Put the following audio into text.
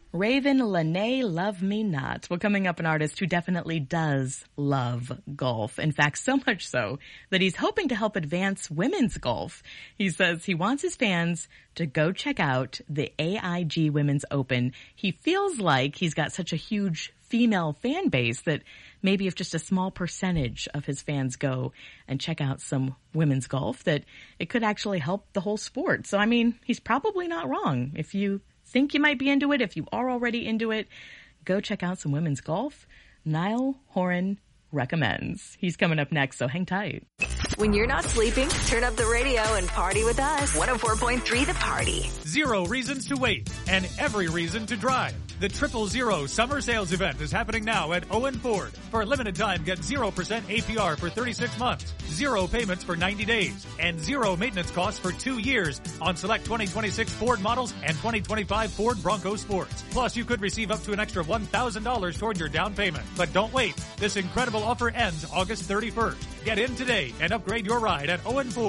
Raven Lene, Love Me Not. Well, coming up, an artist who definitely does love golf. In fact, so much so that he's hoping to help advance women's golf. He says he wants his fans to go check out the AIG Women's Open. He feels like he's got such a huge female fan base that maybe if just a small percentage of his fans go and check out some women's golf, that it could actually help the whole sport. So, I mean, he's probably not wrong. If you think you might be into it, if you are already into it, go check out some women's golf. Niall Horan recommends. He's coming up next, so hang tight. When you're not sleeping, turn up the radio and party with us. 104.3 The Party. 0 reasons to wait and every reason to drive. The 000 Summer Sales Event is happening now at Owen Ford. For a limited time, get 0% APR for 36 months, 0 payments for 90 days, and 0 maintenance costs for 2 years on select 2026 Ford models and 2025 Ford Bronco Sports. Plus, you could receive up to an extra $1,000 toward your down payment. But don't wait. This incredible offer ends August 31st. Get in today and upgrade your ride at Owen Ford.